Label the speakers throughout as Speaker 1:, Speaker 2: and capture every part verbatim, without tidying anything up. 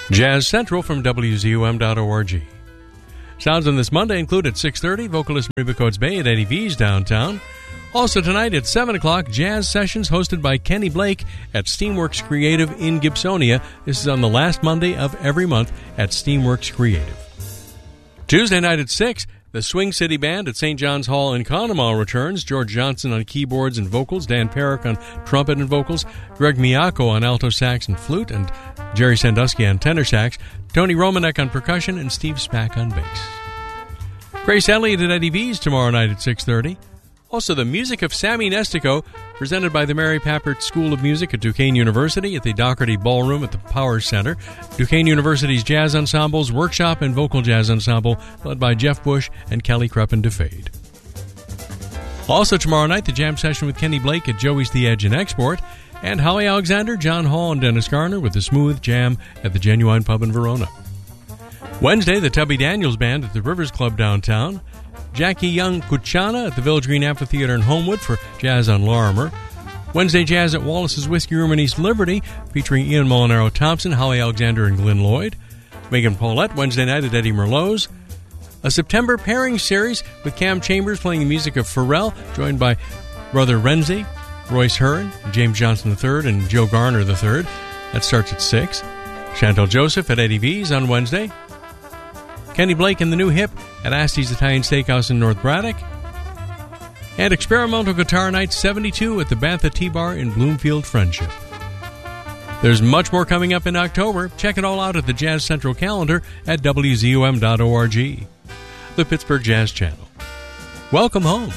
Speaker 1: Jazz Central from W Z U M dot org. Sounds on this Monday include at six thirty, vocalist Marie Coates Bay at Eddie V's downtown. Also tonight at seven o'clock, jazz sessions hosted by Kenny Blake at Steamworks Creative in Gibsonia. This is on the last Monday of every month at Steamworks Creative. Tuesday night at six, the Swing City Band at Saint John's Hall in Conemaugh returns. George Johnson on keyboards and vocals, Dan Perrick on trumpet and vocals, Greg Miyako on alto sax and flute, and Jerry Sandusky on tenor sax, Tony Romanek on percussion, and Steve Spack on bass. Grace Elliott at Eddie V's tomorrow night at six thirty. Also, the music of Sammy Nestico, presented by the Mary Papert School of Music at Duquesne University at the Doherty Ballroom at the Power Center. Duquesne University's Jazz Ensembles Workshop and Vocal Jazz Ensemble, led by Jeff Bush and Kelly Cruppen DeFade. Also tomorrow night, the jam session with Kenny Blake at Joey's The Edge in Export, and Holly Alexander, John Hall, and Dennis Garner with the Smooth Jam at the Genuine Pub in Verona. Wednesday, the Tubby Daniels Band at the Rivers Club downtown. Jackie Young Kuchana at the Village Green Amphitheater in Homewood for Jazz on Lorimer. Wednesday Jazz at Wallace's Whiskey Room in East Liberty, featuring Ian Molinaro Thompson, Holly Alexander, and Glenn Lloyd. Megan Paulette Wednesday night at Eddie Merlot's. A September pairing series with Cam Chambers playing the music of Pharrell, joined by Brother Renzi, Royce Hearn, James Johnson the third, and Joe Garner the third. That starts at six. Chantal Joseph at Eddie V's on Wednesday. Kenny Blake and the New Hip at Asti's Italian Steakhouse in North Braddock. And Experimental Guitar Night seventy-two at the Bantha Tea Bar in Bloomfield Friendship. There's much more coming up in October. Check it all out at the Jazz Central calendar at W Z U M dot org. The Pittsburgh Jazz Channel. Welcome home.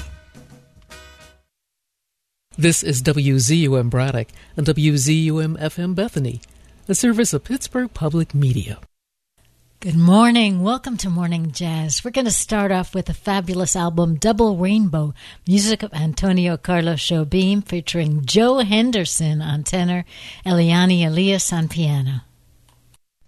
Speaker 2: This is W Z U M Braddock and W Z U M F M Bethany, a service of Pittsburgh Public Media.
Speaker 3: Good morning. Welcome to Morning Jazz. We're going to start off with a fabulous album, Double Rainbow, music of Antonio Carlos Jobim, featuring Joe Henderson on tenor, Eliane Elias on piano.